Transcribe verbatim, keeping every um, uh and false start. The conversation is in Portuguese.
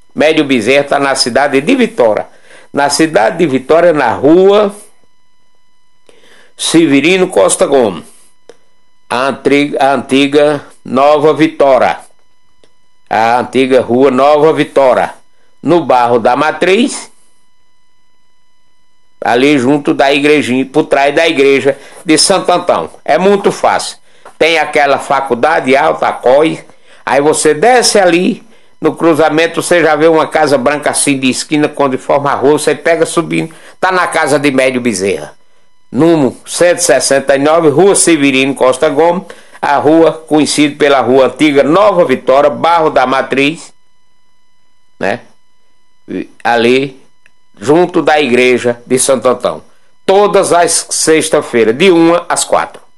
Médio Bezerra está na cidade de Vitória. Na cidade de Vitória, na rua Severino Costa Gomes. A antiga, a antiga Nova Vitória. A antiga rua Nova Vitória. No bairro da Matriz. Ali junto da igrejinha, por trás da igreja de Santo Antão. É muito fácil. Tem aquela faculdade alta, a C O I. Aí você desce ali, no cruzamento você já vê uma casa branca assim de esquina, quando forma a rua, você pega subindo, tá na casa de Médio Bezerra. Número cento e sessenta e nove, Rua Severino Costa Gomes, a rua conhecida pela Rua Antiga Nova Vitória, bairro da Matriz, né? Ali, junto da igreja de Santo Antão. Todas as sexta-feiras, de uma às quatro.